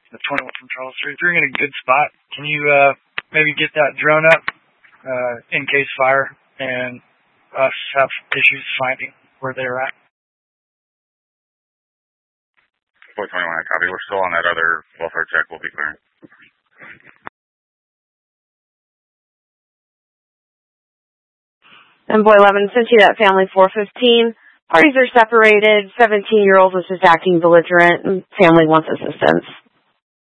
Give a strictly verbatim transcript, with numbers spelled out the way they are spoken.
the twenty-one from Charles Street. If you're in a good spot, can you uh, maybe get that drone up uh, in case fire and us have issues finding where they're at? four twenty-one, I copy. We're still on that other welfare check. We'll be clearing. And Boy eleven, sent you that family four fifteen. Parties are separated. seventeen-year-old was just acting belligerent, and family wants assistance.